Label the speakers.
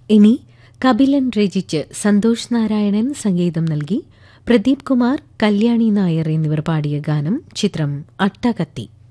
Speaker 1: ഇനി കപിലൻ രചിച്ച് സന്തോഷ് നാരായണൻ സംഗീതം നൽകി പ്രദീപ് കുമാർ, കല്യാണി നായർ എന്നിവർ പാടിയ ഗാനം. ചിത്രം അട്ടകത്തി.